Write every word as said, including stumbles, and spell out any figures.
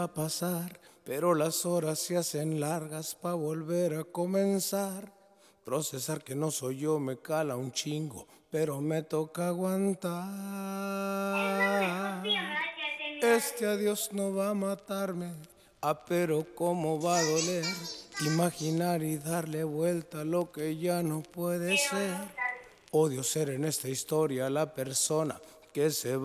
a pasar, pero las horas se hacen largas pa' volver a comenzar. Procesar que no soy yo me cala un chingo, pero me toca aguantar. Este adiós no va a matarme, ah, pero cómo va a doler. Imaginar y darle vuelta a lo que ya no puede ser. Odio ser en esta historia la persona que se va.